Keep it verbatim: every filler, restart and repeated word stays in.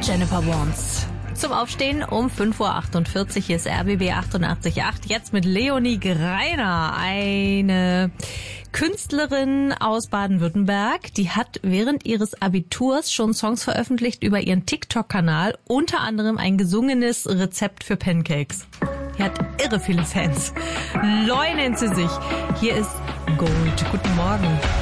Jennifer Warnes. Zum Aufstehen um fünf Uhr achtundvierzig. Hier ist R B B achtundachtzig Komma acht. Jetzt mit Leonie Greiner, eine Künstlerin aus Baden-Württemberg. Die hat während ihres Abiturs schon Songs veröffentlicht über ihren TikTok-Kanal. Unter anderem ein gesungenes Rezept für Pancakes. Die hat irre viele Fans. Leu nennt sie sich. Hier ist Gold. Guten Morgen.